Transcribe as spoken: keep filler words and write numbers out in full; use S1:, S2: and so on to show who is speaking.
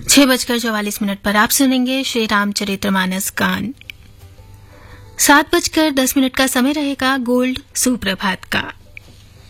S1: छह बजकर चौवालीस मिनट पर आप सुनेंगे श्री रामचरितमानस गान। सात बजकर दस मिनट का समय रहेगा गोल्ड सुप्रभात का।